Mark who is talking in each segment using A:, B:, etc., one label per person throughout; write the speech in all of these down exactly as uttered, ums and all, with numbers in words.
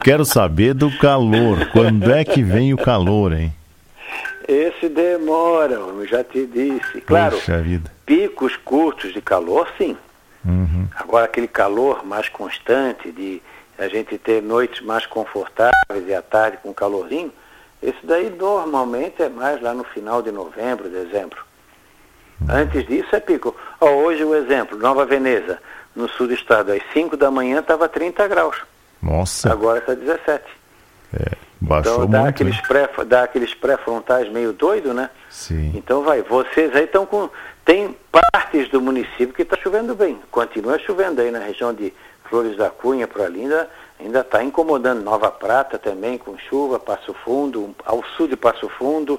A: quero saber do calor. Quando é que vem o calor, hein?
B: Esse demora, eu já te disse. Claro, picos curtos de calor, sim.
A: Uhum.
B: Agora, aquele calor mais constante, de a gente ter noites mais confortáveis e à tarde com calorzinho, esse daí normalmente é mais lá no final de novembro, dezembro. Uhum. Antes disso é pico. Ó, hoje o exemplo, Nova Veneza, no sul do estado, às cinco da manhã estava trinta graus.
A: Nossa.
B: Agora está dezessete.
A: É, baixou
B: então dá
A: muito,
B: aqueles, pré, dá aqueles pré-frontais meio doido, né?
A: Sim.
B: Então vai, vocês aí estão com... Tem partes do município que está chovendo bem. Continua chovendo aí na região de Flores da Cunha, por ali, ainda está incomodando. Nova Prata também com chuva, Passo Fundo, ao sul de Passo Fundo,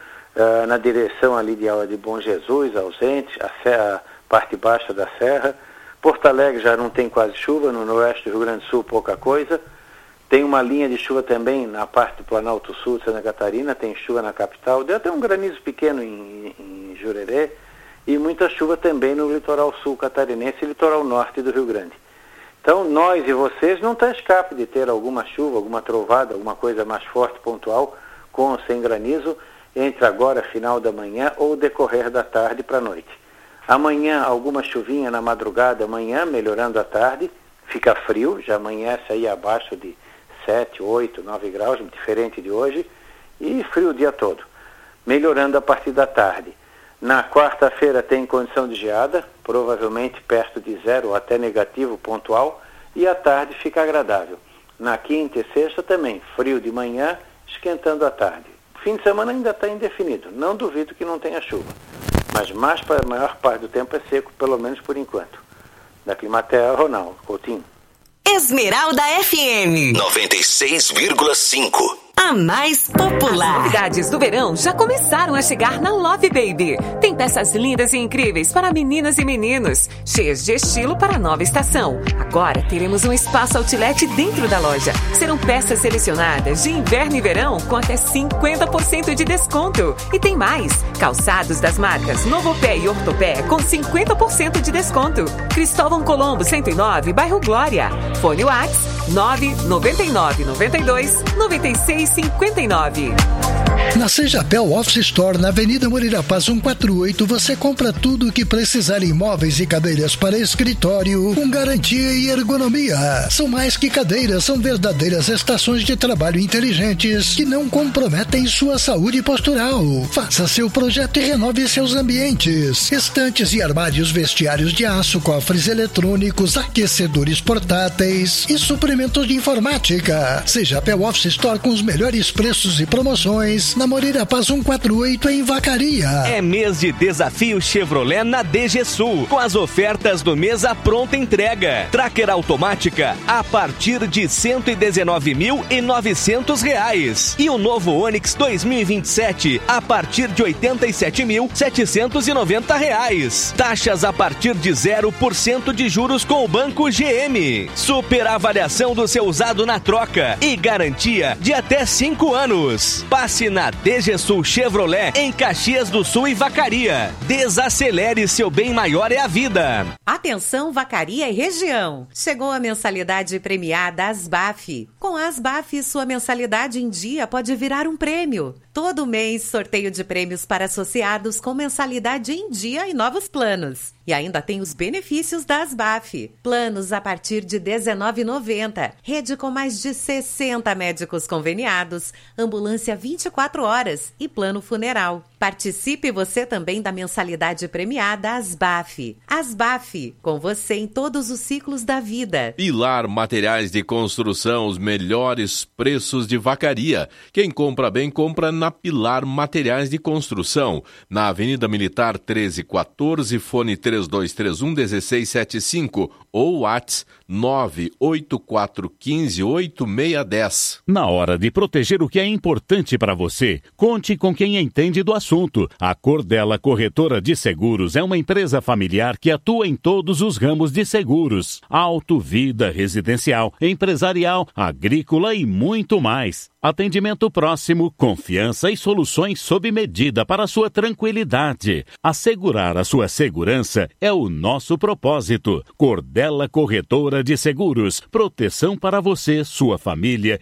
B: uh, na direção ali de, de Bom Jesus, ausente, a, serra, a parte baixa da serra. Porto Alegre já não tem quase chuva, no noroeste do Rio Grande do Sul pouca coisa. Tem uma linha de chuva também na parte do Planalto Sul de Santa Catarina, tem chuva na capital, deu até um granizo pequeno em, em Jurerê, e muita chuva também no litoral sul catarinense e litoral norte do Rio Grande. Então nós e vocês não tem escape de ter alguma chuva, alguma trovada, alguma coisa mais forte, pontual, com ou sem granizo, entre agora, final da manhã ou decorrer da tarde para a noite. Amanhã alguma chuvinha na madrugada, amanhã melhorando à tarde, fica frio, já amanhece aí abaixo de sete, oito, nove graus, diferente de hoje, e frio o dia todo, melhorando a partir da tarde. Na quarta-feira tem condição de geada, provavelmente perto de zero ou até negativo pontual, e à tarde fica agradável. Na quinta e sexta também, frio de manhã, esquentando à tarde. Fim de semana ainda está indefinido, não duvido que não tenha chuva, mas mais para a maior parte do tempo é seco, pelo menos por enquanto. Da Climatea, Ronaldo Coutinho.
C: Esmeralda F M
D: noventa e seis vírgula cinco.
C: A mais popular.
E: As novidades do verão já começaram a chegar na Love Baby. Tem peças lindas e incríveis para meninas e meninos, cheias de estilo para a nova estação. Agora teremos um espaço outlet dentro da loja. Serão peças selecionadas de inverno e verão com até cinquenta por cento de desconto. E tem mais, calçados das marcas Novopé e Ortopé com cinquenta por cento de desconto. Cristóvão Colombo cento e nove, bairro Glória. Fone WhatsApp nove nove nove nove dois nove seis cinco nove.
F: Na Sejapel Office Store, na Avenida Moreira Paz cento e quarenta e oito, você compra tudo o que precisar em móveis e cadeiras para escritório, com garantia e ergonomia. São mais que cadeiras, são verdadeiras estações de trabalho inteligentes que não comprometem sua saúde postural. Faça seu projeto e renove seus ambientes. Estantes e armários, vestiários de aço, cofres eletrônicos, aquecedores portáteis e suprimentos de informática. Sejapel Office Store com os melhores preços e promoções na Moreira Paz cento e quarenta e oito em Vacaria.
G: É mês de desafio Chevrolet na D G Sul, com as ofertas do mês à pronta entrega. Tracker automática a partir de cento e dezenove mil e novecentos reais. E o novo Onix dois mil e vinte e sete a partir de oitenta e sete mil setecentos e noventa reais. Taxas a partir de zero por cento de juros com o Banco G M. Super avaliação do seu usado na troca e garantia de até cinco anos. Passe na D G Sul Chevrolet em Caxias do Sul e Vacaria. Desacelere, seu bem maior é a vida.
H: Atenção Vacaria e região. Chegou a mensalidade premiada Asbaf. Com a Asbaf, sua mensalidade em dia pode virar um prêmio. Todo mês, sorteio de prêmios para associados com mensalidade em dia e novos planos. E ainda tem os benefícios da Asbaf. Planos a partir de dezenove reais e noventa centavos. Rede com mais de sessenta médicos conveniados. Ambulância vinte e quatro horas e plano funeral. Participe você também da mensalidade premiada Asbaf. Asbaf, com você em todos os ciclos da vida.
I: Pilar Materiais de Construção, os melhores preços de Vacaria. Quem compra bem, compra na Pilar Materiais de Construção. Na Avenida Militar treze quatorze, fone três dois três um, um seis sete cinco ou WhatsApp nove oito quatro um cinco oito seis um zero.
J: Na hora de proteger o que é importante para você, conte com quem entende do assunto. A Cordella Corretora de Seguros é uma empresa familiar que atua em todos os ramos de seguros: auto, vida, residencial, empresarial, agrícola e muito mais. Atendimento próximo, confiança e soluções sob medida para sua tranquilidade. Assegurar a sua segurança é o nosso propósito. Cordella Corretora de Seguros. Proteção para você, sua família